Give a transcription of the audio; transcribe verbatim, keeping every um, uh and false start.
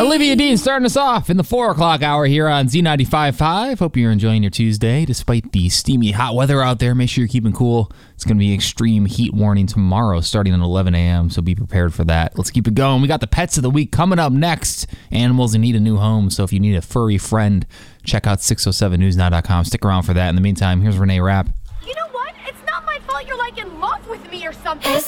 Olivia Dean starting us off in the four o'clock hour here on Z ninety-five point five. Hope you're enjoying your Tuesday despite the steamy hot weather out there. Make sure you're keeping cool. It's going to be extreme heat warning tomorrow starting at eleven a.m., so be prepared for that. Let's keep it going. We got the pets of the week coming up next. Animals in need a new home, so if you need a furry friend, check out six oh seven news now dot com. Stick around for that. In the meantime, here's Renee Rapp. You know what? It's not my fault you're like in love with me or something.